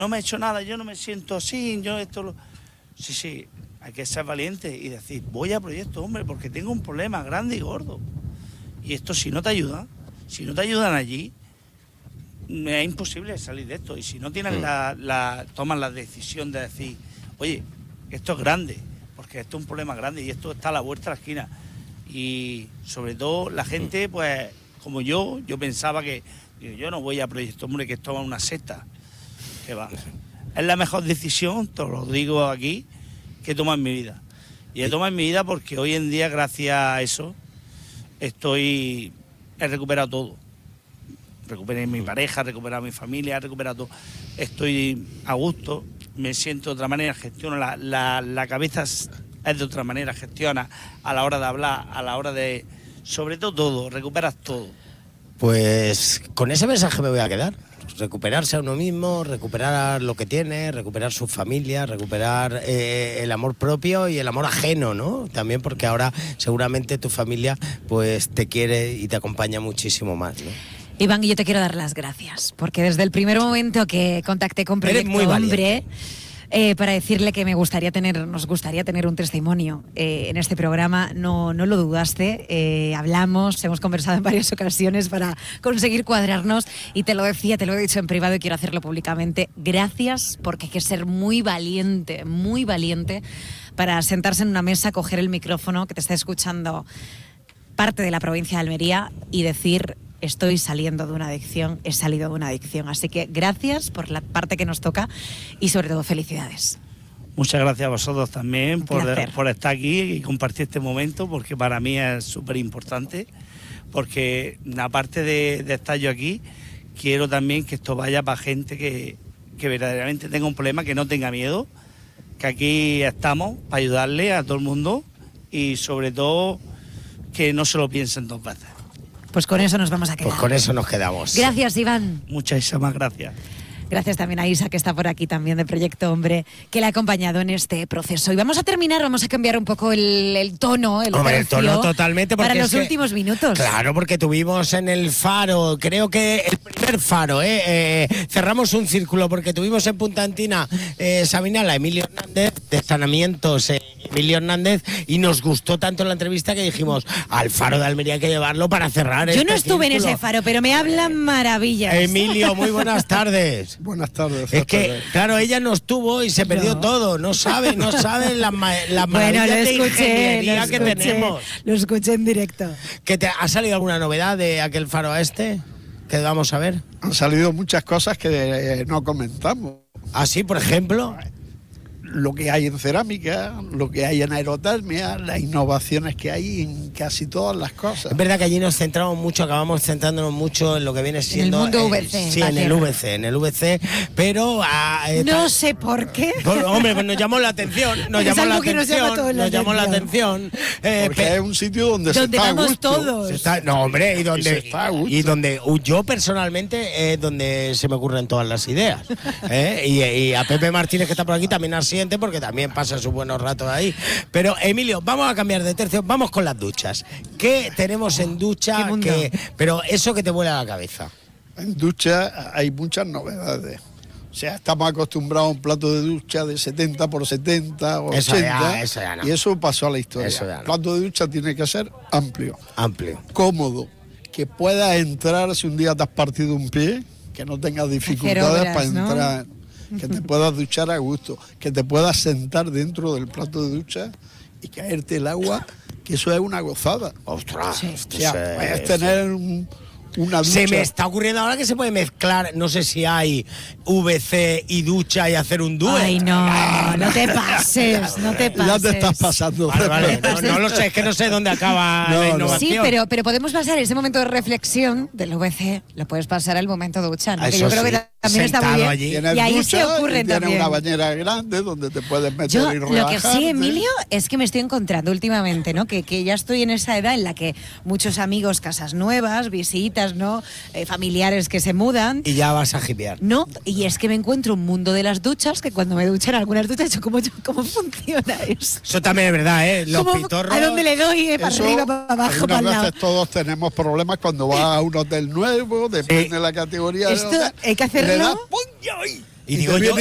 no me he hecho nada, yo no me siento así, yo esto lo... Sí, hay que ser valiente y decir, voy a proyecto, hombre, porque tengo un problema grande y gordo. Y esto si no te ayudan allí, es imposible salir de esto. Y si no tienen toman la decisión de decir, oye, esto es grande, porque esto es un problema grande y esto está a la vuelta de la esquina. Y sobre todo la gente, pues, como yo pensaba que yo no voy a proyecto, hombre, que esto es una secta. Que va. Es la mejor decisión, te lo digo aquí, que he tomado en mi vida. Y he tomado en mi vida porque hoy en día, gracias a eso, he recuperado todo. Recuperé mi pareja, he recuperado mi familia, he recuperado todo. Estoy a gusto, me siento de otra manera, gestiono la cabeza es de otra manera, gestiona a la hora de hablar, a la hora de... Sobre todo, recuperas todo. Pues con ese mensaje me voy a quedar. Recuperarse a uno mismo, recuperar lo que tiene, recuperar su familia, recuperar el amor propio y el amor ajeno, ¿no? También porque ahora seguramente tu familia pues te quiere y te acompaña muchísimo más, ¿no? Iván, y yo te quiero dar las gracias, porque desde el primer momento que contacté con Proyecto Hombre, para decirle que nos gustaría tener un testimonio en este programa, no lo dudaste, hablamos, hemos conversado en varias ocasiones para conseguir cuadrarnos y te lo he dicho en privado y quiero hacerlo públicamente. Gracias, porque hay que ser muy valiente para sentarse en una mesa, coger el micrófono que te está escuchando parte de la provincia de Almería y decir: estoy saliendo de una adicción, he salido de una adicción. Así que gracias por la parte que nos toca y sobre todo felicidades. Muchas gracias a vosotros también por estar aquí y compartir este momento, porque para mí es súper importante, porque aparte de estar yo aquí, quiero también que esto vaya para gente que verdaderamente tenga un problema, que no tenga miedo, que aquí estamos para ayudarle a todo el mundo y sobre todo que no se lo piensen dos veces. Pues con eso nos vamos a quedar. Pues con eso nos quedamos. Gracias, Iván. Muchísimas gracias. Gracias también a Isa, que está por aquí también de Proyecto Hombre, que le ha acompañado en este proceso. Y vamos a cambiar un poco el tono, el tono totalmente, porque para los últimos minutos. Claro, porque tuvimos en el Faro, creo que el primer Faro, cerramos un círculo, porque tuvimos en Punta Antina Sabinal a Emilio Hernández, de Sanamientos, Emilio Hernández, y nos gustó tanto la entrevista que dijimos, al Faro de Almería hay que llevarlo para cerrar Yo no estuve en ese Faro, pero me hablan maravillas. Emilio, muy buenas tardes. Buenas tardes. Es que, claro, ella no estuvo y se perdió todo. No sabe las maravillas de ingeniería que tenemos. Lo escuché en directo. ¿Ha salido alguna novedad de aquel Faro que vamos a ver? Han salido muchas cosas que no comentamos. ¿Así, por ejemplo? Lo que hay en cerámica, lo que hay en aerotermia, las innovaciones que hay en casi todas las cosas. Es verdad que allí nos acabamos centrándonos mucho en lo que viene siendo... En el mundo VC. Sí, en el VC, pero... no sé por qué. Hombre, pues nos llamó la atención. Nos llamó la atención. Porque es un sitio donde se está a gusto. Todos. Y donde yo personalmente es donde se me ocurren todas las ideas. Y a Pepe Martínez, que está por aquí, también así, porque también pasa sus buenos ratos ahí. Pero Emilio, vamos a cambiar de tercio, vamos con las duchas. ¿Qué tenemos en ducha? Pero eso que te vuela la cabeza. En ducha hay muchas novedades. O sea, estamos acostumbrados a un plato de ducha de 70 por 70 o 80. Eso ya no. Y eso pasó a la historia. El plato de ducha tiene que ser amplio. Cómodo. Que pueda entrar si un día te has partido un pie, que no tengas dificultades para entrar. Que te puedas duchar a gusto, que te puedas sentar dentro del plato de ducha y caerte el agua, que eso es una gozada. ¡Ostras! Sí. O sea, puedes tener una ducha. Se me está ocurriendo ahora que se puede mezclar, no sé si hay VC y ducha y hacer un dúo. Ay, no te pases. Ya te estás pasando. Vale. No lo sé, es que no sé dónde acaba la innovación. Sí, pero podemos pasar ese momento de reflexión del VC, lo puedes pasar al momento de ducha, ¿no? Que yo creo que también está muy bien. Allí. Y ahí se ocurren también. Tiene una bañera grande donde te puedes meter y relajarte. Lo que sí, Emilio, es que me estoy encontrando últimamente, ¿no? Que ya estoy en esa edad en la que muchos amigos, casas nuevas, visitas, ¿no? Familiares que se mudan. Y ya vas a hipear. No, y es que me encuentro un mundo de las duchas, que cuando me duchan algunas duchas, ¿cómo funciona eso? Eso también es verdad, ¿eh? Los pitorros... ¿A dónde le doy? ¿Para arriba, para abajo, para el lado? Veces todos tenemos problemas cuando vas a un hotel nuevo, depende de la categoría. Esto hay que hacerlo. Y digo yo,